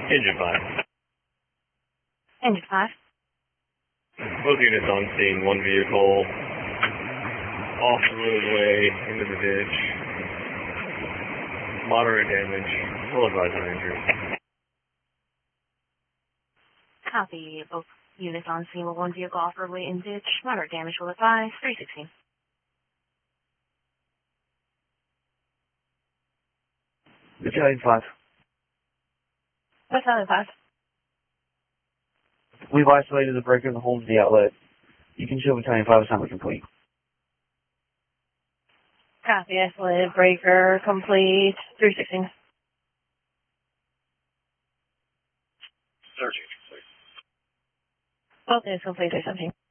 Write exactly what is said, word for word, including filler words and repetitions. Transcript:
Engine five. Engine five. Both units on scene, one vehicle off the roadway into the ditch. Moderate damage. Full advisor injury. Copy. Both units on scene with one vehicle off roadway in ditch. Moderate damage will advise. three sixteen. Battalion five. Battalion five. We've isolated the breaker and the hole to the outlet. You can show Battalion five assignment complete. Copy. Isolated breaker complete. three sixteen. Searching complete. Both units complete. three seventeen.